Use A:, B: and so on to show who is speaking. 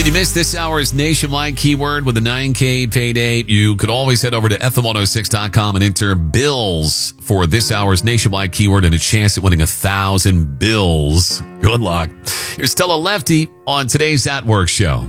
A: Did you miss this hour's nationwide keyword with a 9K payday? You could always head over to FM106.com and enter bills for this hour's nationwide keyword and a chance at winning 1,000 bills. Good luck. Here's Stella Lefty on today's At Work show.